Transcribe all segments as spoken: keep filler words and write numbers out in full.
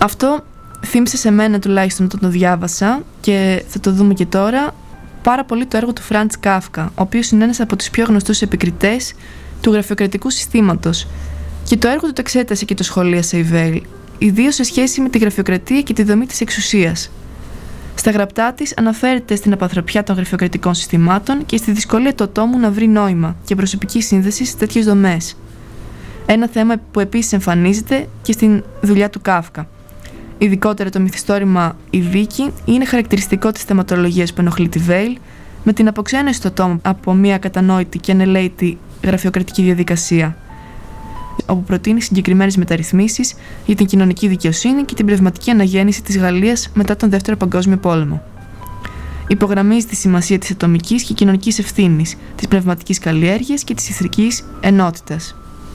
Αυτό θύμισε σε μένα τουλάχιστον όταν το διάβασα, και θα το δούμε και τώρα, πάρα πολύ το έργο του Φραντς Κάφκα, ο οποίος είναι ένας από τους πιο γνωστούς επικριτές του γραφειοκρατικού συστήματος. Και το έργο του το εξέτασε και το σχολίασε η Βέιλ, ιδίως σε σχέση με τη γραφειοκρατία και τη δομή της εξουσίας. Στα γραπτά της αναφέρεται στην απανθρωπιά των γραφειοκρατικών συστημάτων και στη δυσκολία του ατόμου να βρει νόημα και προσωπική σύνδεση σε τέτοιες δομές. Ένα θέμα που επίσης εμφανίζεται και στην δουλειά του Κάφκα. Ειδικότερα το μυθιστόρημα «Η Δίκη» είναι χαρακτηριστικό της θεματολογίας που ενοχλεί τη Βέιλ, με την αποξένωση του ατόμου από μια κατανόητη και ανελαίτη γραφειοκρατική διαδικασία, όπου προτείνει συγκεκριμένες μεταρρυθμίσεις για την κοινωνική δικαιοσύνη και την πνευματική αναγέννηση της Γαλλίας μετά τον Δεύτερο Παγκόσμιο Πόλεμο. Υπογραμμίζει τη σημασία της ατομικής και κοινωνικής ευθύνης, της πνευματικής καλλιέργειας και της ηθικής ενότητας.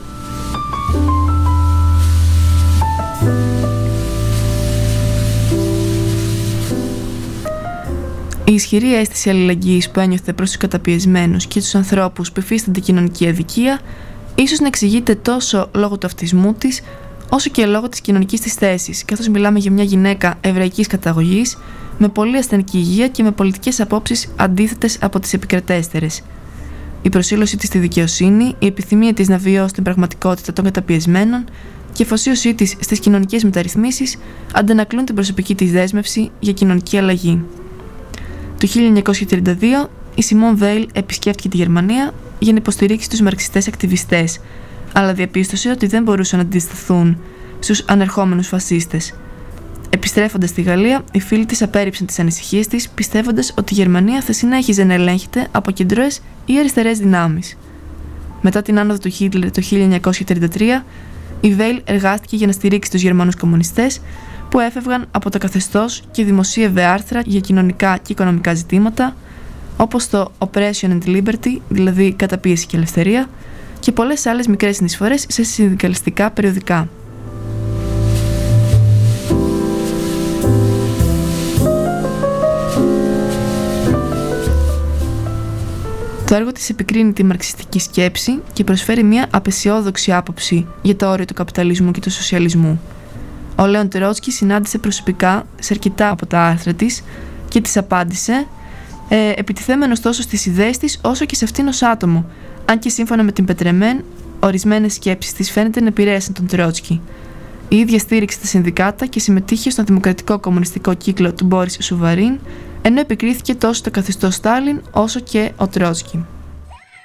Η ισχυρή αίσθηση αλληλεγγύης που ένιωθε προς τους καταπιεσμένους και τους ανθρώπους που υφίστανται κοινωνική αδικία ίσως να εξηγείται τόσο λόγω του αυτισμού της, όσο και λόγω της κοινωνικής της θέσης, καθώς μιλάμε για μια γυναίκα εβραϊκής καταγωγής, με πολύ ασθενική υγεία και με πολιτικές απόψεις αντίθετες από τις επικρατέστερες. Η προσήλωσή της στη δικαιοσύνη, η επιθυμία της να βιώσει την πραγματικότητα των καταπιεσμένων και η αφοσίωσή της στις κοινωνικές μεταρρυθμίσεις αντανακλούν την προσωπική της δέσμευση για κοινωνική αλλαγή. Το χίλια εννιακόσια τριάντα δύο η Σιμών Βέιλ επισκέφτηκε τη Γερμανία για να υποστηρίξει τους μαρξιστές ακτιβιστές, αλλά διαπίστωσε ότι δεν μπορούσαν να αντισταθούν στους ανερχόμενους φασίστες. Επιστρέφοντας στη Γαλλία, οι φίλοι της απέρριψαν τις ανησυχίες της, πιστεύοντας ότι η Γερμανία θα συνέχιζε να ελέγχεται από κεντρώες ή αριστερές δυνάμεις. Μετά την άνοδο του Χίτλερ το χίλια εννιακόσια τριάντα τρία, η Βέιλ εργάστηκε για να στηρίξει τους Γερμανούς κομμουνιστές που έφευγαν από το καθεστώς και δημοσίευε άρθρα για κοινωνικά και οικονομικά ζητήματα, όπως το Oppression and Liberty, δηλαδή καταπίεση και ελευθερία, και πολλές άλλες μικρές συνεισφορές σε συνδικαλιστικά περιοδικά. Το έργο της επικρίνει τη μαρξιστική σκέψη και προσφέρει μια απεσιόδοξη άποψη για το όριο του καπιταλισμού και του σοσιαλισμού. Ο Λέον Τρότσκι συνάντησε προσωπικά σε αρκετά από τα άρθρα της και της απάντησε, ε, επιτιθέμενος τόσο στις ιδέες της όσο και σε αυτήν ως άτομο, αν και σύμφωνα με την Πετρεμέν, ορισμένες σκέψεις της φαίνεται να επηρέασαν τον Τρότσκι. Η ίδια στήριξε τα συνδικάτα και συμμετείχε στον δημοκρατικό κομμουνιστικό κύκλο του Μπόρις Σουβαρίν, ενώ επικρίθηκε τόσο το καθεστώς Στάλιν όσο και ο Τρότσκι.